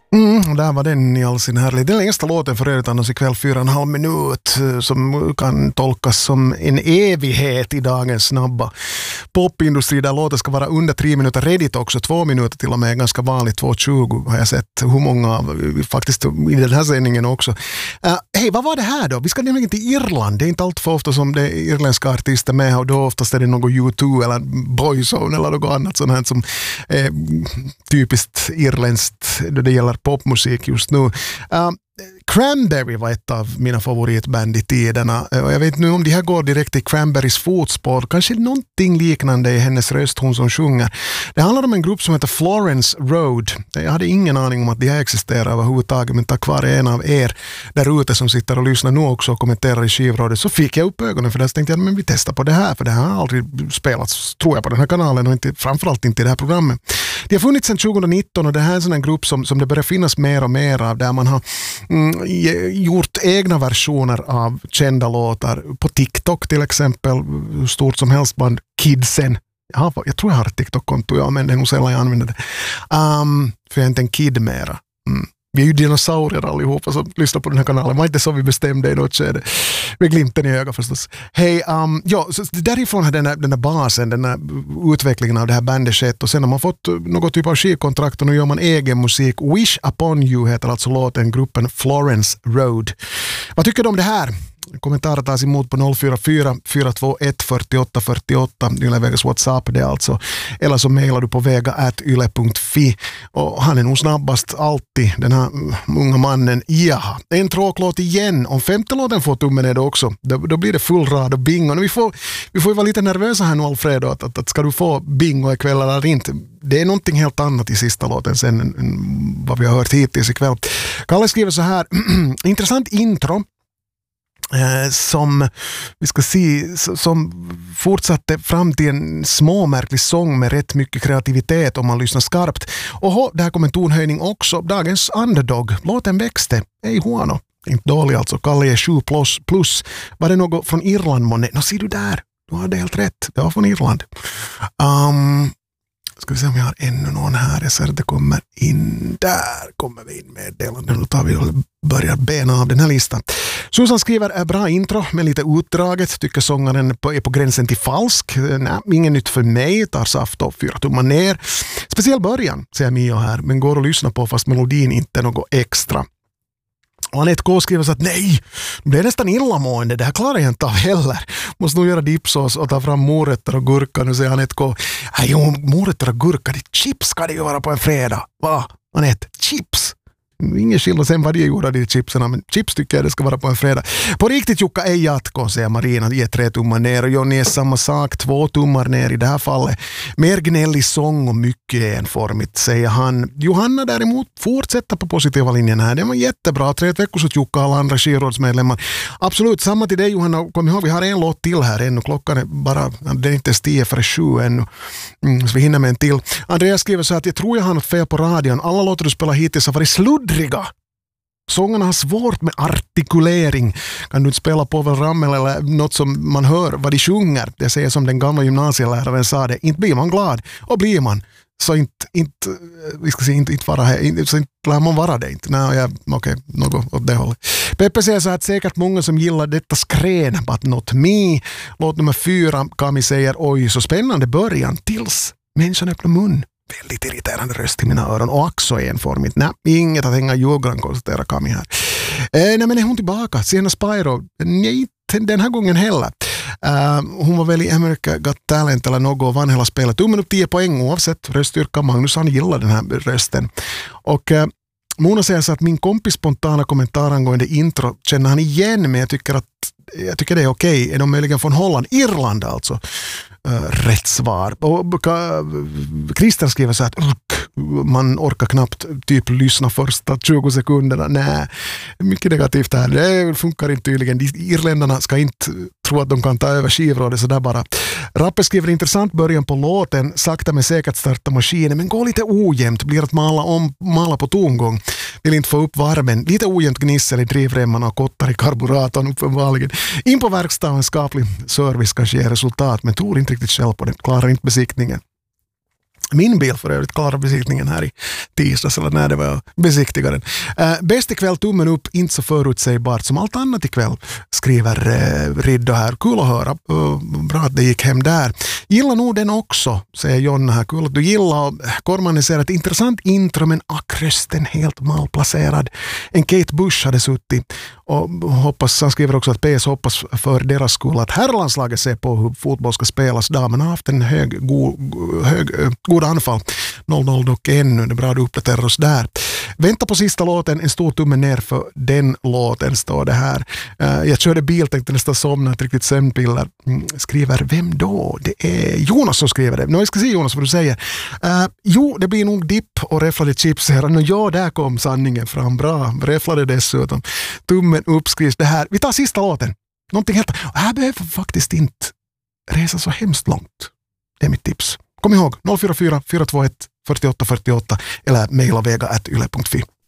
Där var den i all sin härlighet. Den längsta låten för övrigt annars ikväll 4,5 minut som kan tolkas som en evighet i dagens snabba popindustri där låten ska vara under 3 minuter, redigt också 2 minuter till och med, ganska vanligt 2,20 har jag sett hur många faktiskt i den här sändningen också. Hej, vad var det här då? Vi ska nämligen till Irland. Det är inte allt för ofta som det är irländska artister med och då oftast är det något U2 eller Boyzone eller något annat sånt här som är typiskt irländskt då det gäller popmusik just nu. Cranberry var ett av mina favoritband i tiderna och jag vet nu om de här går direkt i Cranberrys fotspår, kanske någonting liknande i hennes röst, hon som sjunger. Det handlar om en grupp som heter Florence Road. Jag hade ingen aning om att de här existerar överhuvudtaget, men tack vare en av er där ute som sitter och lyssnar nu också och kommenterar i skivrådet så fick jag upp ögonen för det, så tänkte jag men vi testar på det här, för det här har aldrig spelats tror jag på den här kanalen och inte, framförallt inte i det här programmet. Det har funnits sedan 2019 och det här är en sån här grupp som det börjar finnas mer och mer av, där man har gjort egna versioner av kända låtar på TikTok till exempel, stort som helst band Kidsen. Jag tror jag har ett TikTok-konto, men det är nog sällan jag använder det. För jag är inte en kid mera. Vi är ju dinosaurier allihopa som lyssnar på den här kanalen. Var inte så vi bestämde i något skede. Med glimten i ögat förstås. Hej, så därifrån har den här basen, den här utvecklingen av det här bandet skett och sen har man fått något typ av skivkontrakt och nu gör man egen musik. Wish Upon You heter alltså låten, gruppen Florence Road. Vad tycker du om det här? Kommentarer tas emot på 044 421 48 48. Yle Vegas WhatsApp det alltså. Eller så mejlar du på vega@yle.fi. Och han är nog snabbast alltid, den här unga mannen. Ja, en tråklåt igen. Om 5:e låten får tummen ner också. Då blir det full rad och bingo. Vi får ju vara lite nervösa här nu, Alfredo, att ska du få bingo ikväll eller inte. Det är någonting helt annat i sista låten sen än vad vi har hört hittills ikväll. Kalle skriver så här. Intressant intro. Som vi ska se som fortsatte fram till en småmärklig sång med rätt mycket kreativitet om man lyssnar skarpt. Och där kom en tonhöjning också. Dagens underdog. Låten växte. Ej huono. Inte dålig alltså. Kalle är 7++. Var det något från Irland månne? Nå, ser du där. Du hade helt rätt. Det var från Irland. Ska vi se om jag har ännu någon här. Jag ser att det kommer in. Där kommer vi in med delanden. Då tar vi och börjar bena av den här listan. Susan skriver bra intro med lite utdraget. Tycker sångaren är på gränsen till falsk. Nej, ingen nytt för mig. Tar saft och 4 tummar ner. Speciell början, säger Mio här. Men går att lyssna på fast melodin inte är något extra. Och Anette K skriver så att nej, det blir nästan illamående. Det här klarar jag inte av heller. Måste nog göra dipsås och ta fram morötter och gurka. Nu säger Anette K. Jo, morötter och gurka, det chips ska det ju vara på en fredag. Va? Anette, chips? Ingen skillnad sen vad de gjorde de chipserna, men chips tycker jag det ska vara på en fredag. På riktigt Jukka är jatko, säger Marina, ge 3 tummar ner och Jonny är samma sak, 2 tummar ner i det här fallet. Mer gnällig sång och mycket enformigt, säger han. Johanna däremot fortsätter på positiva linjen här. Det var jättebra, 3 veckor så Jukka alla andra skivrådsmedlemmar. Absolut, samma till dig Johanna, kom ihåg vi har en låt till här ännu, klockan är bara, det är inte 10:07 ännu. Så vi hinner med en till. Andreas skriver så att jag tror jag har något fel på radion. Alla låtar du spelar hittills har varit sluddriga. Sångarna har svårt med artikulering. Kan du inte spela på väl rammel eller något som man hör vad de sjunger? Det säger som den gamla gymnasieläraren sa det. Inte blir man glad. Och blir man så inte vara här. Så inte lär man vara det. Inte. Nej, okej, något åt det hållet. Peppe säger så att säkert många som gillar detta skrän, but not me. Låt nummer 4, Kami säger oj, så spännande början tills människan öppnar mun. Väldigt irriterande röst i mina öron och också enformigt. Nej, inget att hänga julgran, konstaterar Kami här. Nej, men är hon tillbaka? Sienna Spyro? Nej, den här gången heller. Hon var väl i America Got Talent eller något och vann hela spelet. Tummen upp 10 poäng oavsett röststyrka. Magnus han gillar den här rösten. Och Mona säger så att min kompis spontana kommentar angående intro känner han igen, men jag tycker det är okej. Är de möjligen från Holland? Irland alltså. Rätt svar. Och Christian skriver så att man orkar knappt typ lyssna första 20 sekunderna. Nej, mycket negativt här. Det funkar inte tydligen. Irländarna ska inte tro att de kan ta över skivrådet så där bara. Rappe skriver intressant början på låten. Sakta men säkert starta maskinen, men går lite ojämnt. Blir att mala på tongång. Vill inte få upp varmen. Lite ojämnt gnissel i drivremmarna och kottar i karburatorn uppenbarligen. In på verkstad och en skaplig service kanske ger resultat, men tror inte riktigt själv på det. Klarar inte besiktningen. Min bil för övrigt klarade besiktningen här i tisdags eller när det var besiktigaren. Bäst ikväll, tummen upp, inte så förutsägbart som allt annat ikväll, skriver Riddo här. Kul att höra, bra att det gick hem där. Gillar nog den också, säger Jonna här. Kul att du gillar. Kormanen säger att intressant intro men rösten helt malplacerad. En Kate Bush hade suttit och hoppas, han skriver också att PS hoppas för deras skull att herrlandslaget ser på hur fotboll ska spelas. Damerna har haft en god anfall. 0-0 dock ännu. Det är bra att du uppdaterar oss där. Vänta på sista låten. En stor tumme ner för den låten, står det här. Jag körde bil, tänkte nästan somna, ett riktigt sömnpiller. Skriver vem då? Det är Jonas som skriver det. Jag ska se Jonas vad du säger. Jo, det blir nog dipp och räfflade chips här. Ja, där kom sanningen fram. Bra. Räfflade dessutom. Tummen uppskrivs det här. Vi tar sista låten. Någonting helt... Här behöver faktiskt inte resa så hemskt långt. Det är mitt tips. Kom ihåg 044 421 48 48 eller mejla vega@yle.fi.